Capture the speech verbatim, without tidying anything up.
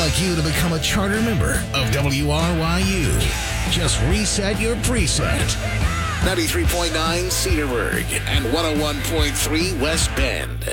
like you to become a charter member of W R Y U. Just reset your preset. ninety-three point nine Cedarburg and one oh one point three West Bend.